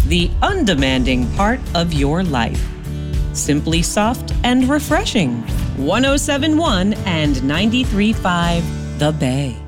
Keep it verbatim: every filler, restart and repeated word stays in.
the undemanding part of your life. Simply soft and refreshing. one oh seven point one and ninety-three point five The Bay.